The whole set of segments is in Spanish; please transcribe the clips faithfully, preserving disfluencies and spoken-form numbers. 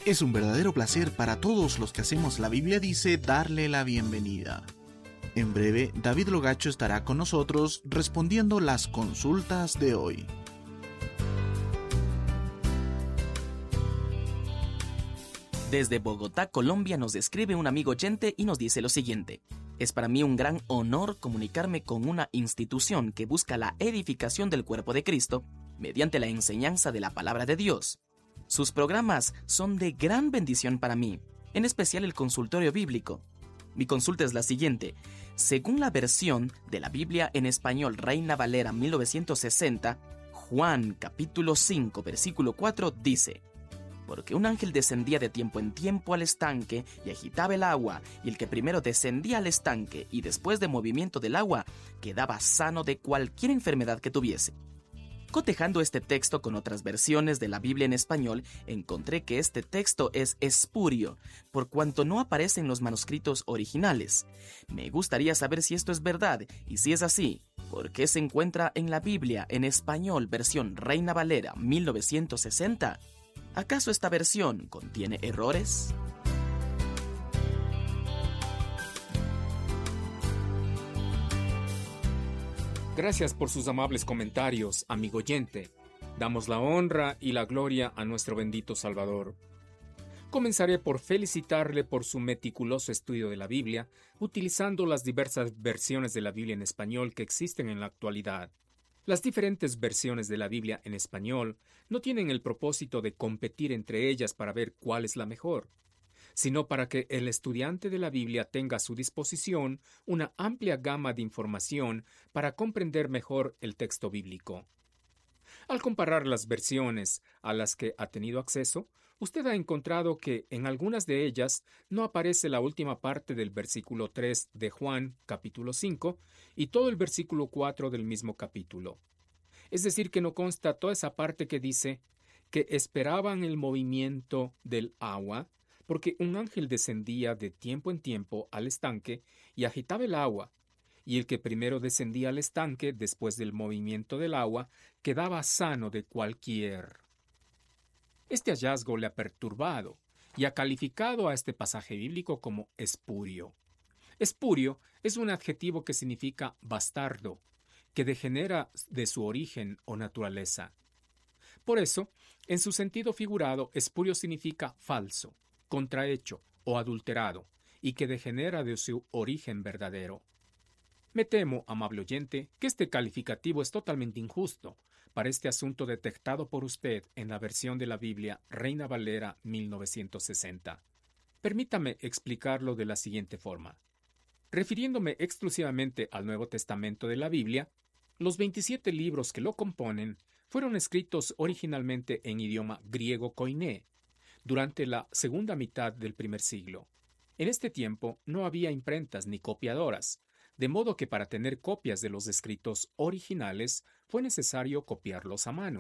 Es un verdadero placer para todos los que hacemos La Biblia Dice darle la bienvenida. En breve, David Logacho estará con nosotros respondiendo las consultas de hoy. Desde Bogotá, Colombia, nos escribe un amigo oyente y nos dice lo siguiente: es para mí un gran honor comunicarme con una institución que busca la edificación del cuerpo de Cristo mediante la enseñanza de la palabra de Dios. Sus programas son de gran bendición para mí, en especial el consultorio bíblico. Mi consulta es la siguiente: según la versión de la Biblia en español Reina Valera mil novecientos sesenta, Juan capítulo cinco versículo cuatro dice: porque un ángel descendía de tiempo en tiempo al estanque y agitaba el agua, y el que primero descendía al estanque y después de movimiento del agua quedaba sano de cualquier enfermedad que tuviese. Cotejando este texto con otras versiones de la Biblia en español, encontré que este texto es espurio, por cuanto no aparece en los manuscritos originales. Me gustaría saber si esto es verdad, y si es así, ¿por qué se encuentra en la Biblia en español versión Reina Valera mil novecientos sesenta? ¿Acaso esta versión contiene errores? Gracias por sus amables comentarios, amigo oyente. Damos la honra y la gloria a nuestro bendito Salvador. Comenzaré por felicitarle por su meticuloso estudio de la Biblia, utilizando las diversas versiones de la Biblia en español que existen en la actualidad. Las diferentes versiones de la Biblia en español no tienen el propósito de competir entre ellas para ver cuál es la mejor, sino para que el estudiante de la Biblia tenga a su disposición una amplia gama de información para comprender mejor el texto bíblico. Al comparar las versiones a las que ha tenido acceso, usted ha encontrado que en algunas de ellas no aparece la última parte del versículo tres de Juan, capítulo cinco, y todo el versículo cuatro del mismo capítulo. Es decir, que no consta toda esa parte que dice que esperaban el movimiento del agua, porque un ángel descendía de tiempo en tiempo al estanque y agitaba el agua, y el que primero descendía al estanque después del movimiento del agua quedaba sano de cualquier. Este hallazgo le ha perturbado y ha calificado a este pasaje bíblico como espurio. Espurio es un adjetivo que significa bastardo, que degenera de su origen o naturaleza. Por eso, en su sentido figurado, espurio significa falso, contrahecho o adulterado, y que degenera de su origen verdadero. Me temo, amable oyente, que este calificativo es totalmente injusto para este asunto detectado por usted en la versión de la Biblia Reina Valera mil novecientos sesenta. Permítame explicarlo de la siguiente forma. Refiriéndome exclusivamente al Nuevo Testamento de la Biblia, los veintisiete libros que lo componen fueron escritos originalmente en idioma griego koiné, durante la segunda mitad del primer siglo. En este tiempo no había imprentas ni copiadoras, de modo que para tener copias de los escritos originales fue necesario copiarlos a mano.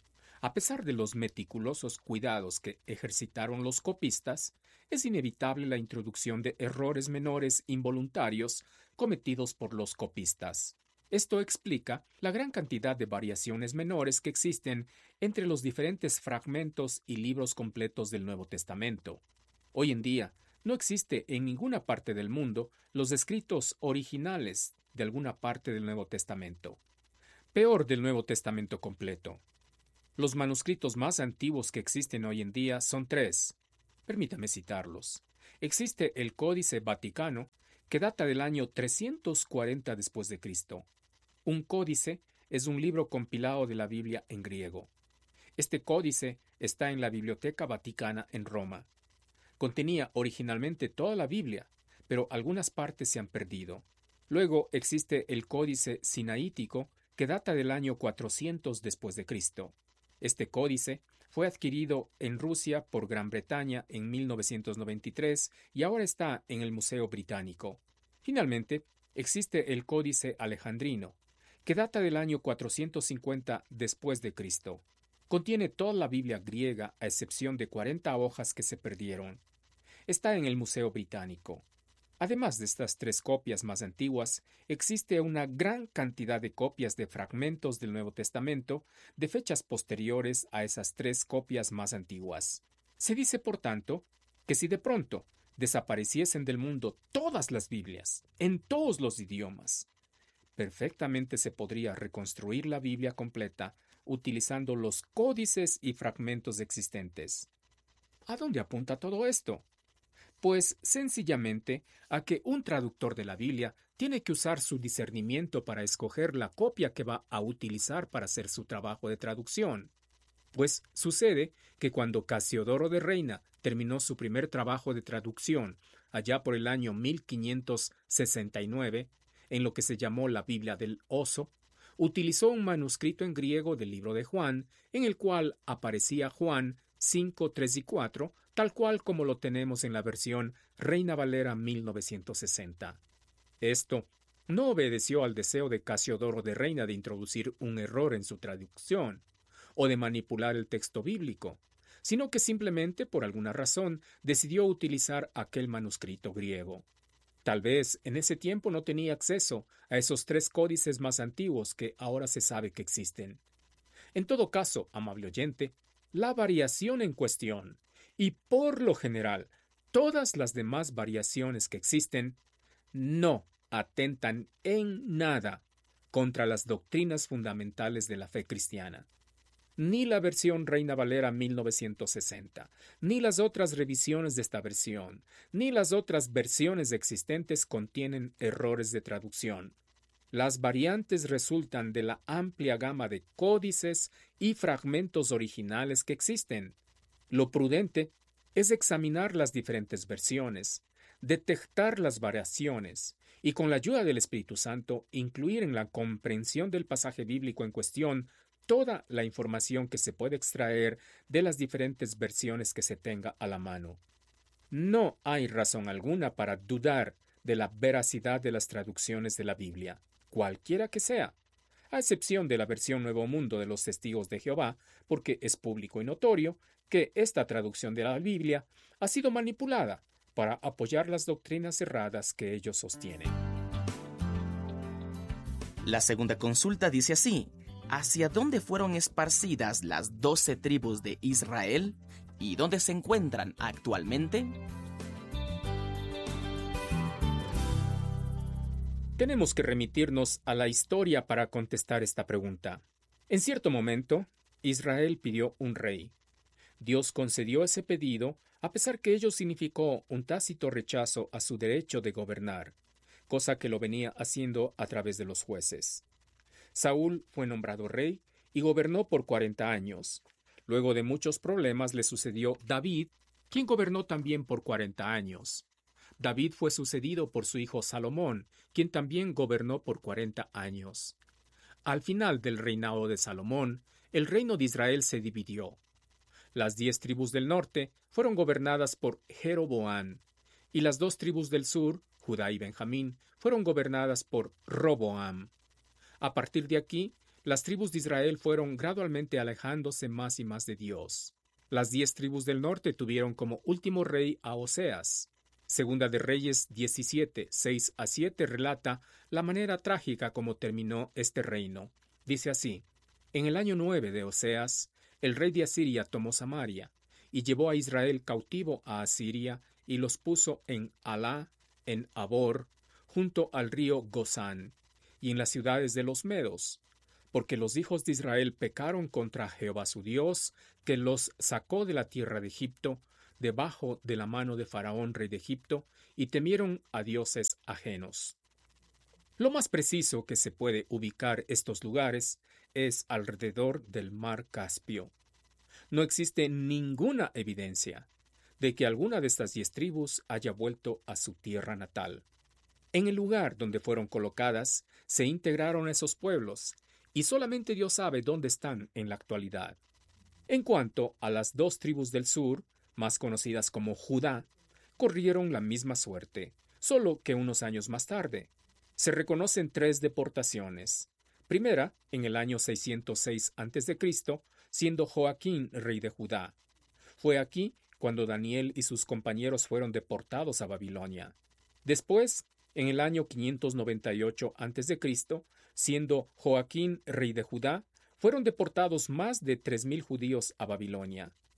A pesar de los meticulosos cuidados que ejercitaron los copistas, es inevitable la introducción de errores menores involuntarios cometidos por los copistas. Esto explica la gran cantidad de variaciones menores que existen entre los diferentes fragmentos y libros completos del Nuevo Testamento. Hoy en día, no existe en ninguna parte del mundo los escritos originales de alguna parte del Nuevo Testamento. Peor del Nuevo Testamento completo. Los manuscritos más antiguos que existen hoy en día son tres. Permítame citarlos. Existe el Códice Vaticano, que data del año trescientos cuarenta después de Cristo. Un códice es un libro compilado de la Biblia en griego. Este códice está en la Biblioteca Vaticana en Roma. Contenía originalmente toda la Biblia, pero algunas partes se han perdido. Luego existe el Códice Sinaítico, que data del año cuatrocientos después de Cristo. Este códice fue adquirido en Rusia por Gran Bretaña en mil novecientos noventa y tres y ahora está en el Museo Británico. Finalmente, existe el Códice Alejandrino, que data del año cuatrocientos cincuenta después de Cristo. Contiene toda la Biblia griega a excepción de cuarenta hojas que se perdieron. Está en el Museo Británico. Además de estas tres copias más antiguas, existe una gran cantidad de copias de fragmentos del Nuevo Testamento de fechas posteriores a esas tres copias más antiguas. Se dice, por tanto, que si de pronto desapareciesen del mundo todas las Biblias, en todos los idiomas, perfectamente se podría reconstruir la Biblia completa utilizando los códices y fragmentos existentes. ¿A dónde apunta todo esto? Pues sencillamente a que un traductor de la Biblia tiene que usar su discernimiento para escoger la copia que va a utilizar para hacer su trabajo de traducción. Pues sucede que cuando Casiodoro de Reina terminó su primer trabajo de traducción, allá por el año mil quinientos sesenta y nueve, en lo que se llamó la Biblia del Oso, utilizó un manuscrito en griego del libro de Juan, en el cual aparecía Juan cinco, tres y cuatro, tal cual como lo tenemos en la versión Reina Valera mil novecientos sesenta. Esto no obedeció al deseo de Casiodoro de Reina de introducir un error en su traducción, o de manipular el texto bíblico, sino que simplemente, por alguna razón, decidió utilizar aquel manuscrito griego. Tal vez en ese tiempo no tenía acceso a esos tres códices más antiguos que ahora se sabe que existen. En todo caso, amable oyente, la variación en cuestión, y por lo general, todas las demás variaciones que existen, no atentan en nada contra las doctrinas fundamentales de la fe cristiana. Ni la versión Reina Valera mil novecientos sesenta, ni las otras revisiones de esta versión, ni las otras versiones existentes contienen errores de traducción. Las variantes resultan de la amplia gama de códices y fragmentos originales que existen. Lo prudente es examinar las diferentes versiones, detectar las variaciones y, con la ayuda del Espíritu Santo, incluir en la comprensión del pasaje bíblico en cuestión toda la información que se puede extraer de las diferentes versiones que se tenga a la mano. No hay razón alguna para dudar de la veracidad de las traducciones de la Biblia, cualquiera que sea, a excepción de la versión Nuevo Mundo de los Testigos de Jehová, porque es público y notorio que esta traducción de la Biblia ha sido manipulada para apoyar las doctrinas erradas que ellos sostienen. La segunda consulta dice así: ¿hacia dónde fueron esparcidas las doce tribus de Israel y dónde se encuentran actualmente? Tenemos que remitirnos a la historia para contestar esta pregunta. En cierto momento, Israel pidió un rey. Dios concedió ese pedido, a pesar que ello significó un tácito rechazo a su derecho de gobernar, cosa que lo venía haciendo a través de los jueces. Saúl fue nombrado rey y gobernó por cuarenta años. Luego de muchos problemas le sucedió David, quien gobernó también por cuarenta años. David fue sucedido por su hijo Salomón, quien también gobernó por cuarenta años. Al final del reinado de Salomón, el reino de Israel se dividió. Las diez tribus del norte fueron gobernadas por Jeroboam, y las dos tribus del sur, Judá y Benjamín, fueron gobernadas por Roboam. A partir de aquí, las tribus de Israel fueron gradualmente alejándose más y más de Dios. Las diez tribus del norte tuvieron como último rey a Oseas. Segunda de Reyes diecisiete, seis a siete relata la manera trágica como terminó este reino. Dice así: en el año nueve de Oseas, el rey de Asiria tomó Samaria, y llevó a Israel cautivo a Asiria, y los puso en Alá, en Abor, junto al río Gozán, y en las ciudades de los medos, porque los hijos de Israel pecaron contra Jehová su Dios, que los sacó de la tierra de Egipto, debajo de la mano de Faraón, rey de Egipto, y temieron a dioses ajenos. Lo más preciso que se puede ubicar estos lugares es alrededor del mar Caspio. No existe ninguna evidencia de que alguna de estas diez tribus haya vuelto a su tierra natal. En el lugar donde fueron colocadas se integraron esos pueblos, y solamente Dios sabe dónde están en la actualidad. En cuanto a las dos tribus del sur, más conocidas como Judá, corrieron la misma suerte, solo que unos años más tarde. Se reconocen tres deportaciones. Primera, en el año seiscientos seis antes de Cristo, siendo Joaquín rey de Judá. Fue aquí cuando Daniel y sus compañeros fueron deportados a Babilonia. Después, en el año quinientos noventa y ocho antes de Cristo, siendo Joaquín rey de Judá, fueron deportados más de tres mil judíos a Babilonia.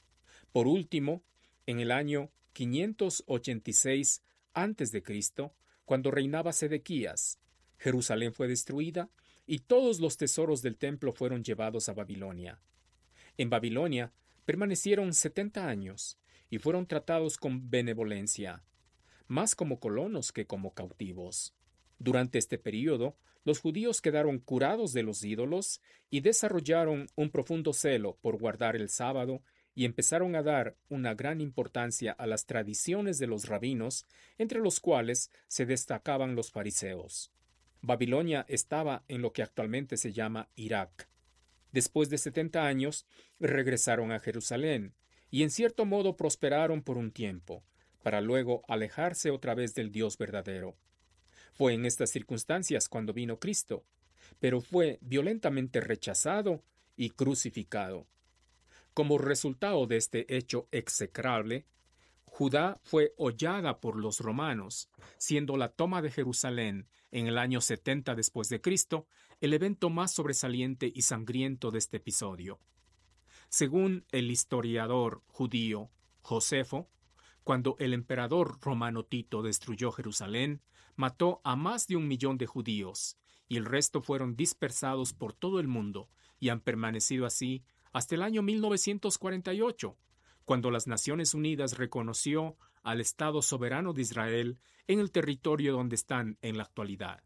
Por último, en el año quinientos ochenta y seis antes de Cristo, cuando reinaba Sedequías, Jerusalén fue destruida y todos los tesoros del templo fueron llevados a Babilonia. En Babilonia permanecieron setenta años y fueron tratados con benevolencia, más como colonos que como cautivos. Durante este período, los judíos quedaron curados de los ídolos y desarrollaron un profundo celo por guardar el sábado y empezaron a dar una gran importancia a las tradiciones de los rabinos, entre los cuales se destacaban los fariseos. Babilonia estaba en lo que actualmente se llama Irak. Después de setenta años, regresaron a Jerusalén y en cierto modo prosperaron por un tiempo, para luego alejarse otra vez del Dios verdadero. Fue en estas circunstancias cuando vino Cristo, pero fue violentamente rechazado y crucificado. Como resultado de este hecho execrable, Judá fue hollada por los romanos, siendo la toma de Jerusalén en el año setenta después de Cristo el evento más sobresaliente y sangriento de este episodio. Según el historiador judío Josefo, cuando el emperador romano Tito destruyó Jerusalén, mató a más de un millón de judíos, y el resto fueron dispersados por todo el mundo, y han permanecido así hasta el año mil novecientos cuarenta y ocho, cuando las Naciones Unidas reconoció al Estado soberano de Israel en el territorio donde están en la actualidad.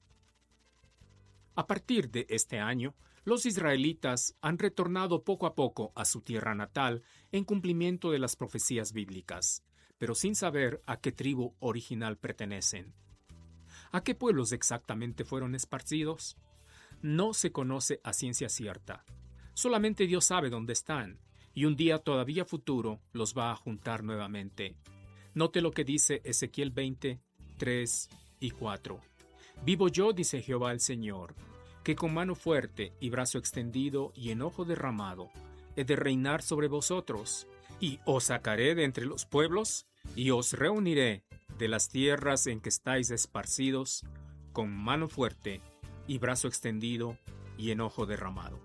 A partir de este año, los israelitas han retornado poco a poco a su tierra natal en cumplimiento de las profecías bíblicas, pero sin saber a qué tribu original pertenecen. ¿A qué pueblos exactamente fueron esparcidos? No se conoce a ciencia cierta. Solamente Dios sabe dónde están, y un día todavía futuro los va a juntar nuevamente. Note lo que dice Ezequiel veinte, tres y cuatro. Vivo yo, dice Jehová el Señor, que con mano fuerte y brazo extendido y enojo derramado he de reinar sobre vosotros, y os sacaré de entre los pueblos, y os reuniré de las tierras en que estáis esparcidos, con mano fuerte y brazo extendido y enojo derramado.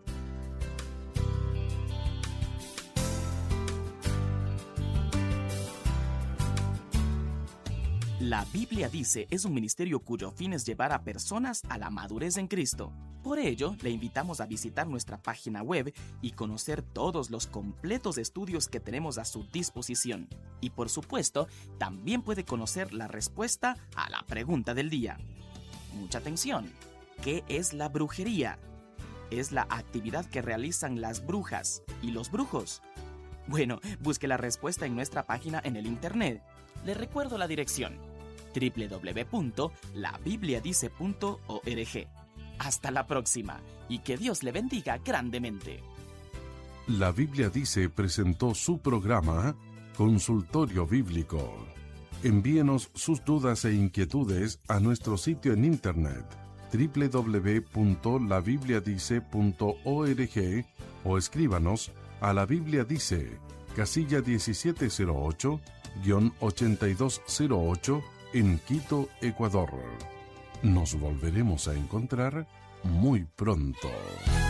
La Biblia dice es un ministerio cuyo fin es llevar a personas a la madurez en Cristo. Por ello, le invitamos a visitar nuestra página web y conocer todos los completos estudios que tenemos a su disposición. Y por supuesto, también puede conocer la respuesta a la pregunta del día. Mucha atención. ¿Qué es la brujería? Es la actividad que realizan las brujas y los brujos. Bueno, busque la respuesta en nuestra página en el internet. Le recuerdo la dirección: doble u doble u doble u punto la biblia dice punto org. Hasta la próxima y que Dios le bendiga grandemente. La Biblia Dice presentó su programa Consultorio Bíblico. Envíenos sus dudas e inquietudes a nuestro sitio en internet doble u doble u doble u punto la biblia dice punto org o escríbanos a La Biblia Dice, casilla diecisiete cero ocho, ochenta y dos cero ocho en Quito, Ecuador. Nos volveremos a encontrar muy pronto.